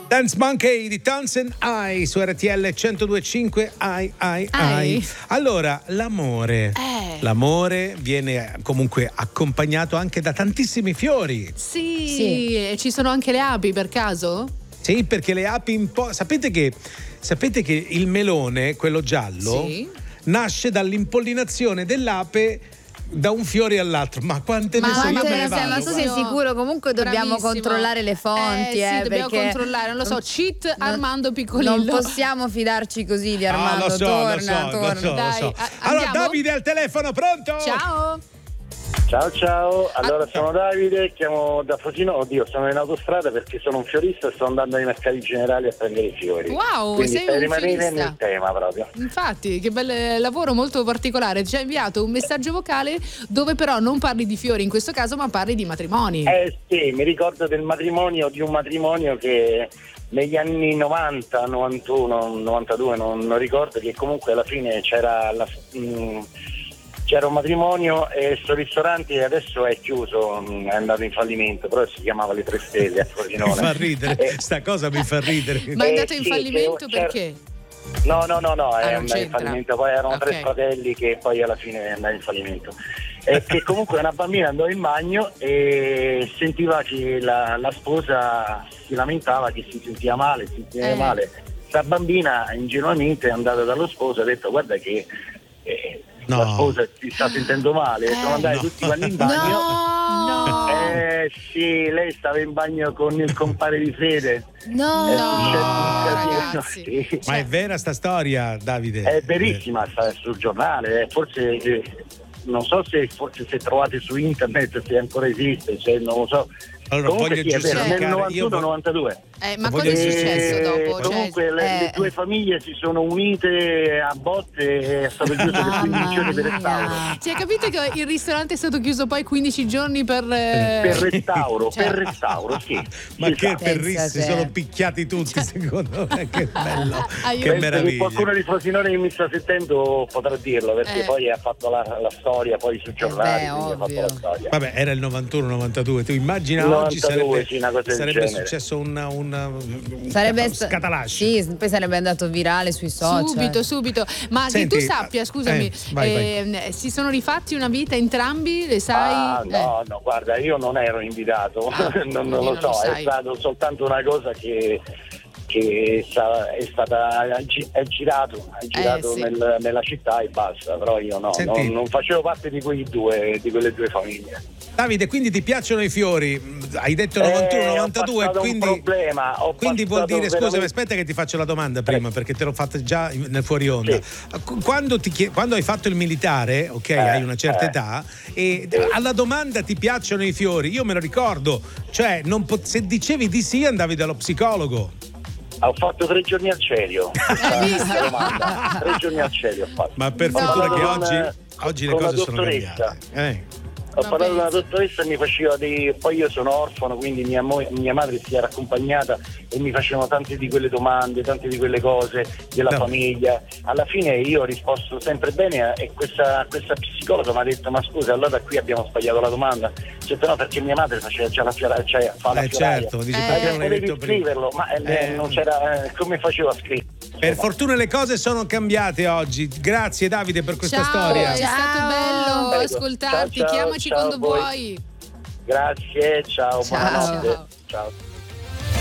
Dance Monkey di Townsend I su RTL 102.5. Ai. Allora, l'amore viene comunque accompagnato anche da tantissimi fiori. Sì. Ci sono anche le api per caso? Sì, perché le api sapete che il melone, quello giallo, nasce dall'impollinazione dell'ape da un fiore all'altro. Ma quante ne so io, me ne vado. Ma tu sei sicuro? Comunque dobbiamo controllare le fonti. Sì, dobbiamo perché controllare, non lo so. Cheat Armando Piccolillo. Non possiamo fidarci così di Armando. Lo so. Dai, allora, Davide al telefono, pronto? Ciao, allora sono Davide, chiamo da Frosinone, sono in autostrada perché sono un fiorista e sto andando ai mercati generali a prendere i fiori. Wow, quindi sei un fiorista. nel tema proprio. Infatti, che bel lavoro, molto particolare. Ci ha inviato un messaggio vocale dove però non parli di fiori in questo caso, ma parli di matrimoni. Sì, mi ricordo di un matrimonio che negli anni 90, 91, 92, non ricordo, che comunque alla fine c'era un matrimonio e sto ristorante adesso è chiuso, è andato in fallimento, però si chiamava Le Tre Stelle a Frosinone. Mi fa ridere, sta cosa mi fa ridere. Ma è andato in fallimento perché? No, è andato in c'entra. fallimento, poi erano tre fratelli che poi alla fine è andato in fallimento. E che comunque una bambina andò in bagno e sentiva che la sposa si lamentava che si sentiva male. La bambina ingenuamente è andata dallo sposo e ha detto: guarda che la sposa si sta sentendo male. Sono andati tutti quanti in bagno. Sì, lei stava in bagno con il compare di Fede. Ragazzi. Sì. Ma è vera sta storia, Davide? È verissima, sta sul giornale, forse non so se trovate su internet, se ancora esiste, non lo so. Allora, comunque voglio nel 91-92. Ma cosa è successo dopo? Comunque le due famiglie si sono unite a botte e è stato chiuso per 15 giorni per restauro. Hai capito che il ristorante è stato chiuso poi 15 giorni per restauro, cioè. per restauro, sì. Ma che perrissi, sono picchiati tutti, secondo me. Che bello, che Penso meraviglia. Qualcuno di Frosinone che mi sta sentendo potrà dirlo, perché poi ha fatto la storia poi sui giornali, quindi ha fatto la storia. Vabbè, era il 91-92, tu immagina oggi 92, sarebbe successo un scatalash. Sì, poi sarebbe andato virale sui social. Subito. Ma Senti, che tu sappia, scusami, vai. si sono rifatti una vita entrambi, le sai? No, guarda, io non ero invitato, non lo so, è stato soltanto una cosa che è girato sì. nella città e basta, però io non facevo parte di quelle due famiglie. Davide, quindi ti piacciono i fiori? Hai detto 91-92, quindi vuol dire, scusami, aspetta che ti faccio la domanda prima, perché te l'ho fatta già nel fuori onda. Sì. Quando hai fatto il militare, hai una certa età, e alla domanda ti piacciono i fiori, io me lo ricordo, cioè se dicevi di sì andavi dallo psicologo. Ho fatto 3 giorni al Celio. 3 giorni al Celio ho fatto. Ma per fortuna che oggi le cose sono cambiate. Ho parlato con una dottoressa e mi faceva poi io sono orfano, quindi mia madre si era accompagnata e mi facevano tante di quelle domande, tante di quelle cose della famiglia. Alla fine io ho risposto sempre bene e questa psicologa mi ha detto: ma scusa, allora qui abbiamo sbagliato la domanda. No, perché mia madre faceva già la fioraia, fa la fioraia. Certo, dice, perché non potevi scriverlo, ma non c'era, come facevo a scrivere? Per fortuna le cose sono cambiate oggi. Grazie Davide per questa storia. È stato bello ascoltarti. Chiamaci quando vuoi. Grazie, ciao. Buonanotte. Ciao.